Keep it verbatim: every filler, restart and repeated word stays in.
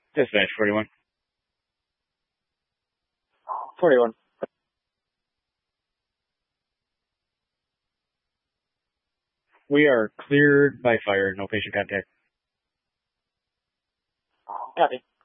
Dispatch forty-one. forty-one. We are cleared by fire. No patient contact. Copy.